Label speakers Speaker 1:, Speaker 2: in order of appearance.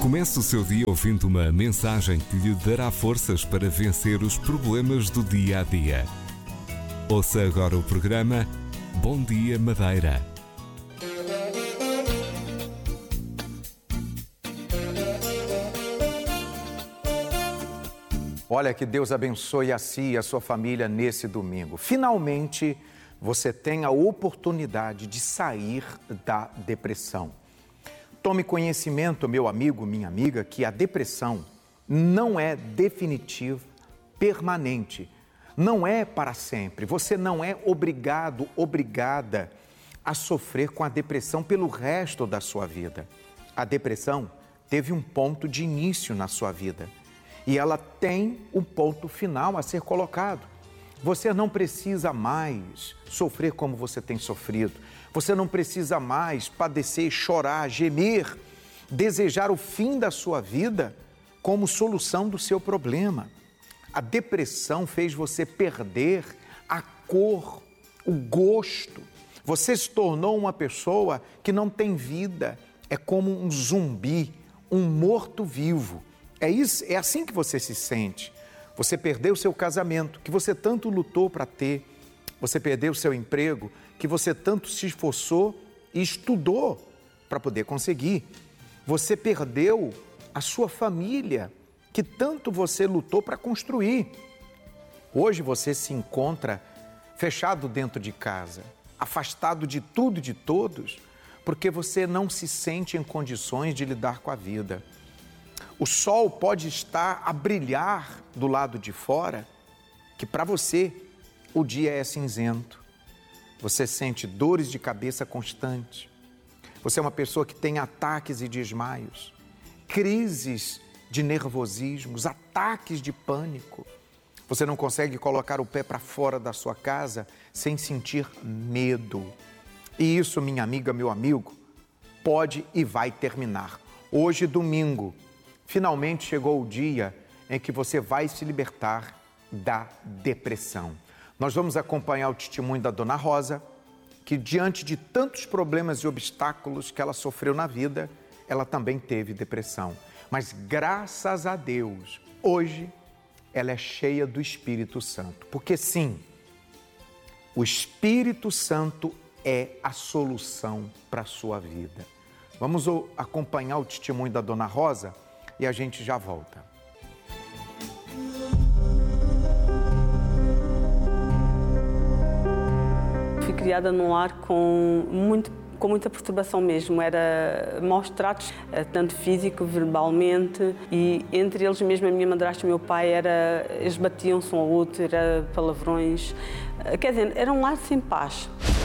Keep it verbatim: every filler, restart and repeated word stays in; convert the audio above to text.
Speaker 1: Comece o seu dia ouvindo uma mensagem que lhe dará forças para vencer os problemas do dia a dia. Ouça agora o programa Bom Dia Madeira.
Speaker 2: Olha, que Deus abençoe a si e a sua família nesse domingo. Finalmente, você tem a oportunidade de sair da depressão. Tome conhecimento, meu amigo, minha amiga, que a depressão não é definitiva, permanente, não é para sempre. Você não é obrigado, obrigada a sofrer com a depressão pelo resto da sua vida. A depressão teve um ponto de início na sua vida e ela tem um ponto final a ser colocado. Você não precisa mais sofrer como você tem sofrido. Você não precisa mais padecer, chorar, gemer, desejar o fim da sua vida como solução do seu problema. A depressão fez você perder a cor, o gosto. Você se tornou uma pessoa que não tem vida. É como um zumbi, um morto-vivo. É isso, é assim que você se sente. Você perdeu seu casamento, que você tanto lutou para ter. Você perdeu seu emprego, que você tanto se esforçou e estudou para poder conseguir. Você perdeu a sua família, que tanto você lutou para construir. Hoje você se encontra fechado dentro de casa, afastado de tudo e de todos, porque você não se sente em condições de lidar com a vida. O sol pode estar a brilhar do lado de fora, que para você o dia é cinzento. Você sente dores de cabeça constantes. Você é uma pessoa que tem ataques e desmaios, crises de nervosismos, ataques de pânico. Você não consegue colocar o pé para fora da sua casa sem sentir medo. E isso, minha amiga, meu amigo, pode e vai terminar. Hoje, domingo, finalmente chegou o dia em que você vai se libertar da depressão. Nós vamos acompanhar o testemunho da Dona Rosa, que diante de tantos problemas e obstáculos que ela sofreu na vida, ela também teve depressão. Mas graças a Deus, hoje ela é cheia do Espírito Santo. Porque sim, o Espírito Santo é a solução para a sua vida. Vamos acompanhar o testemunho da Dona Rosa e a gente já volta.
Speaker 3: Fui criada num lar com, muito, com muita perturbação mesmo. Era maus tratos, tanto físico, verbalmente, e entre eles mesmo a minha madrasta e o meu pai, era, eles batiam-se um ao outro, era palavrões. Quer dizer, era um lar sem paz.